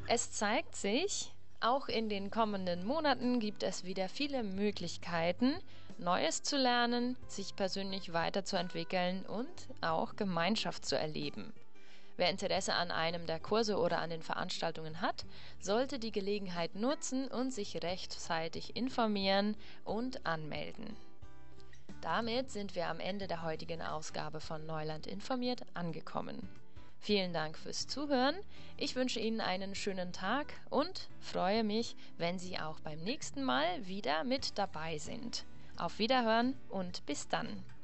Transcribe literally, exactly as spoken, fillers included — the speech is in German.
Es zeigt sich, auch in den kommenden Monaten gibt es wieder viele Möglichkeiten, Neues zu lernen, sich persönlich weiterzuentwickeln und auch Gemeinschaft zu erleben. Wer Interesse an einem der Kurse oder an den Veranstaltungen hat, sollte die Gelegenheit nutzen und sich rechtzeitig informieren und anmelden. Damit sind wir am Ende der heutigen Ausgabe von Neuland informiert angekommen. Vielen Dank fürs Zuhören. Ich wünsche Ihnen einen schönen Tag und freue mich, wenn Sie auch beim nächsten Mal wieder mit dabei sind. Auf Wiederhören und bis dann.